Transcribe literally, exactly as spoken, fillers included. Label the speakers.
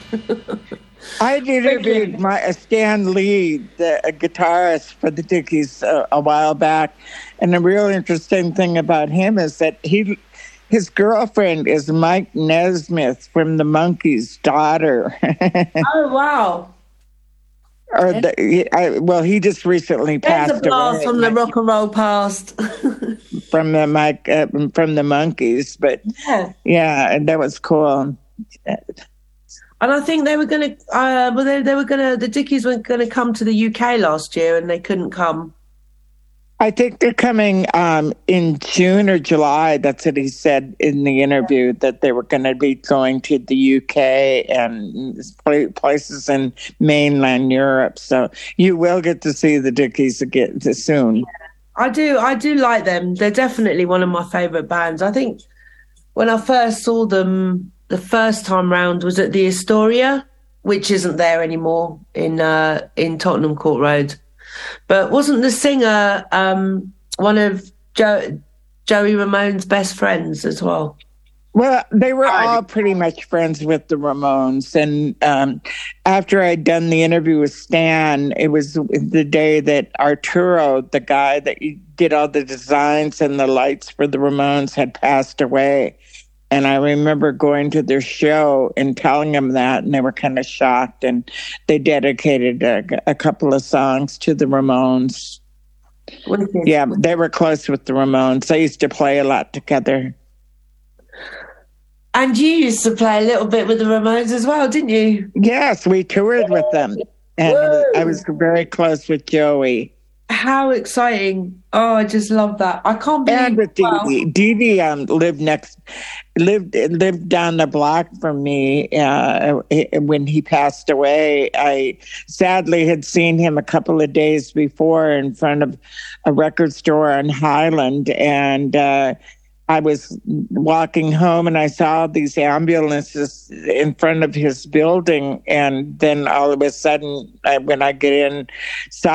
Speaker 1: I interviewed my uh, Stan Lee, the uh, guitarist for the Dickies, uh, a while back, and the real interesting thing about him is that he, his girlfriend is Mike Nesmith from the Monkees' daughter.
Speaker 2: Oh wow!
Speaker 1: Or the, I, well, he just recently
Speaker 2: There's
Speaker 1: passed
Speaker 2: a blast
Speaker 1: away
Speaker 2: from the rock and roll past.
Speaker 1: from the Mike uh, from the Monkees, but
Speaker 2: Yeah.
Speaker 1: yeah, and that was cool.
Speaker 2: And I think they were going to, uh, well, they, they were going to, the Dickies were going to come to the U K last year and they couldn't come.
Speaker 1: I think they're coming um, in June or July. That's what he said in the interview, that they were going to be going to the U K and places in mainland Europe. So you will get to see the Dickies again soon.
Speaker 2: I do, I do like them. They're definitely one of my favourite bands. I think when I first saw them the first time round was at the Astoria, which isn't there anymore in uh, in Tottenham Court Road. But wasn't the singer um, one of jo- Joey Ramone's best friends as well?
Speaker 1: Well, they were all pretty much friends with the Ramones. And um, after I'd done the interview with Stan, it was the day that Arturo, the guy that did all the designs and the lights for the Ramones, had passed away. And I remember going to their show and telling them that, and they were kind of shocked. And they dedicated a, a couple of songs to the Ramones. Yeah, they were close with the Ramones. They used to play a lot together.
Speaker 2: And you used to play a little bit with the Ramones as well, didn't you?
Speaker 1: Yes, we toured with them. And Woo! I was very close with Joey.
Speaker 2: How exciting. Oh, I just love that. I can't believe
Speaker 1: And with Dee
Speaker 2: wow.
Speaker 1: Dee. Dee Dee um, lived next, lived lived down the block from me uh, when he passed away. I sadly had seen him a couple of days before in front of a record store on Highland, and uh, I was walking home and I saw these ambulances in front of his building, and then all of a sudden, I, when I get in, saw